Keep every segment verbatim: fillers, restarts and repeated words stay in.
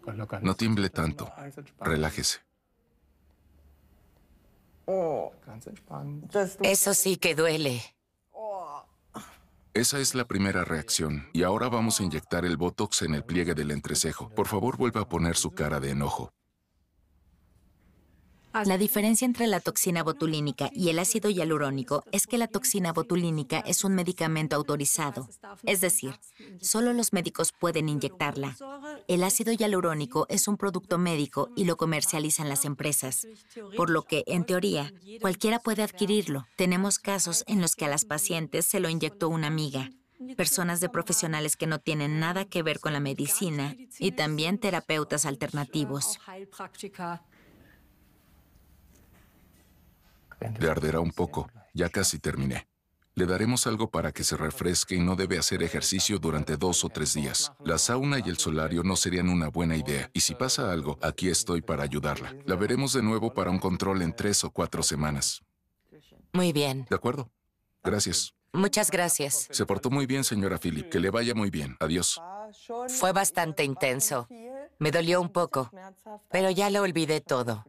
No tiemble tanto. Relájese. Eso sí que duele. Esa es la primera reacción. Y ahora vamos a inyectar el Botox en el pliegue del entrecejo. Por favor, vuelva a poner su cara de enojo. La diferencia entre la toxina botulínica y el ácido hialurónico es que la toxina botulínica es un medicamento autorizado, es decir, solo los médicos pueden inyectarla. El ácido hialurónico es un producto médico y lo comercializan las empresas, por lo que, en teoría, cualquiera puede adquirirlo. Tenemos casos en los que a las pacientes se lo inyectó una amiga, personas de profesionales que no tienen nada que ver con la medicina y también terapeutas alternativos. Le arderá un poco. Ya casi terminé. Le daremos algo para que se refresque y no debe hacer ejercicio durante dos o tres días. La sauna y el solario no serían una buena idea. Y si pasa algo, aquí estoy para ayudarla. La veremos de nuevo para un control en tres o cuatro semanas. Muy bien. ¿De acuerdo? Gracias. Muchas gracias. Se portó muy bien, señora Philip. Que le vaya muy bien. Adiós. Fue bastante intenso. Me dolió un poco, pero ya lo olvidé todo.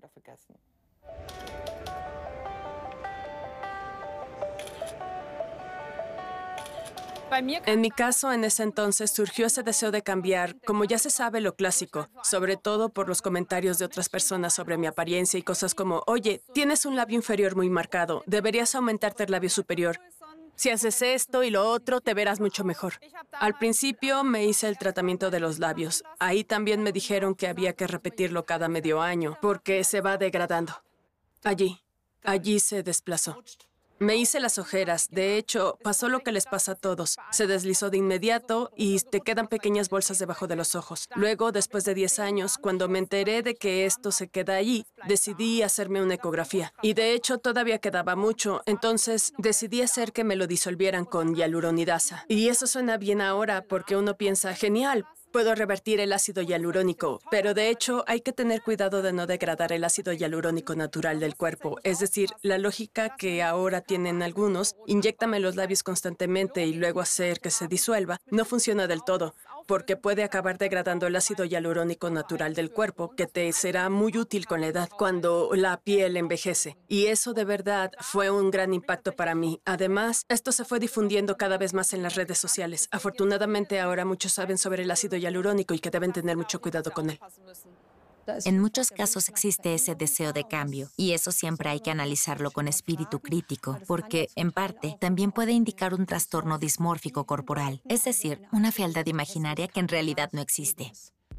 En mi caso, en ese entonces, surgió ese deseo de cambiar, como ya se sabe lo clásico, sobre todo por los comentarios de otras personas sobre mi apariencia y cosas como, oye, tienes un labio inferior muy marcado, deberías aumentarte el labio superior. Si haces esto y lo otro, te verás mucho mejor. Al principio me hice el tratamiento de los labios. Ahí también me dijeron que había que repetirlo cada medio año, porque se va degradando. Allí, allí se desplazó. Me hice las ojeras. De hecho, pasó lo que les pasa a todos. Se deslizó de inmediato y te quedan pequeñas bolsas debajo de los ojos. Luego, después de diez años, cuando me enteré de que esto se queda allí, decidí hacerme una ecografía. Y de hecho, todavía quedaba mucho. Entonces, decidí hacer que me lo disolvieran con hialuronidasa. Y eso suena bien ahora porque uno piensa, genial, puedo revertir el ácido hialurónico, pero de hecho hay que tener cuidado de no degradar el ácido hialurónico natural del cuerpo. Es decir, la lógica que ahora tienen algunos, inyéctame los labios constantemente y luego hacer que se disuelva, no funciona del todo, porque puede acabar degradando el ácido hialurónico natural del cuerpo, que te será muy útil con la edad, cuando la piel envejece. Y eso de verdad fue un gran impacto para mí. Además, esto se fue difundiendo cada vez más en las redes sociales. Afortunadamente ahora muchos saben sobre el ácido hialurónico y que deben tener mucho cuidado con él. En muchos casos existe ese deseo de cambio, y eso siempre hay que analizarlo con espíritu crítico, porque, en parte, también puede indicar un trastorno dismórfico corporal, es decir, una fealdad imaginaria que en realidad no existe.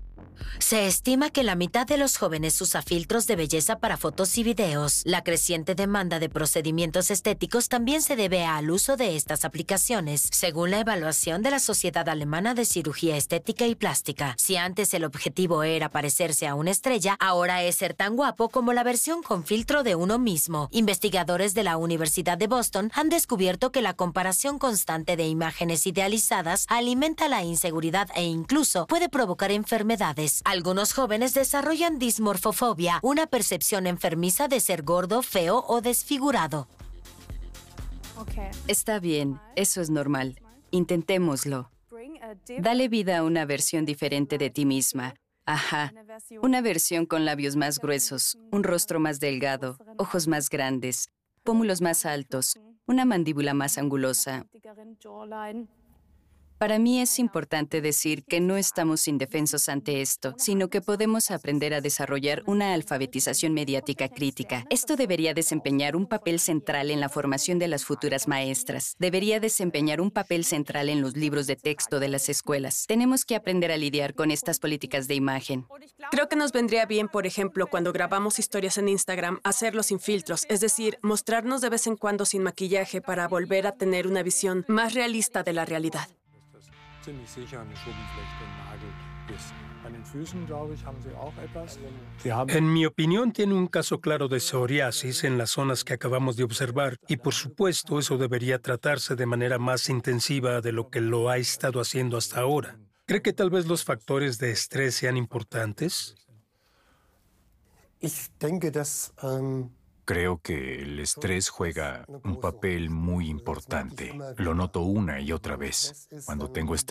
Se estima que la mitad de los jóvenes usa filtros de belleza para fotos y videos. La creciente demanda de procedimientos estéticos también se debe al uso de estas aplicaciones, según la evaluación de la Sociedad Alemana de Cirugía Estética y Plástica. Si antes el objetivo era parecerse a una estrella, ahora es ser tan guapo como la versión con filtro de uno mismo. Investigadores de la Universidad de Boston han descubierto que la comparación constante de imágenes idealizadas alimenta la inseguridad e incluso puede provocar enfermedades. Algunos jóvenes desarrollan dismorfofobia, una percepción enfermiza de ser gordo, feo o desfigurado. Está bien, eso es normal. Intentémoslo. Dale vida a una versión diferente de ti misma. Ajá, una versión con labios más gruesos, un rostro más delgado, ojos más grandes, pómulos más altos, una mandíbula más angulosa. Para mí es importante decir que no estamos indefensos ante esto, sino que podemos aprender a desarrollar una alfabetización mediática crítica. Esto debería desempeñar un papel central en la formación de las futuras maestras. Debería desempeñar un papel central en los libros de texto de las escuelas. Tenemos que aprender a lidiar con estas políticas de imagen. Creo que nos vendría bien, por ejemplo, cuando grabamos historias en Instagram, hacerlo sin filtros, es decir, mostrarnos de vez en cuando sin maquillaje para volver a tener una visión más realista de la realidad. En mi opinión, tiene un caso claro de psoriasis en las zonas que acabamos de observar y, por supuesto, eso debería tratarse de manera más intensiva de lo que lo ha estado haciendo hasta ahora. ¿Cree que tal vez los factores de estrés sean importantes? Creo que el estrés juega un papel muy importante. Lo noto una y otra vez. Cuando tengo estrés,